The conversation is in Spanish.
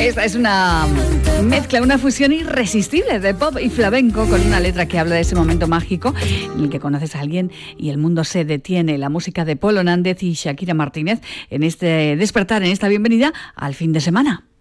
Esta es una mezcla, una fusión irresistible de pop y flamenco con una letra que habla de ese momento mágico en el que conoces a alguien y el mundo se detiene. La música de Polo Nández y Shakira Martínez en este despertar, en esta bienvenida al fin de semana.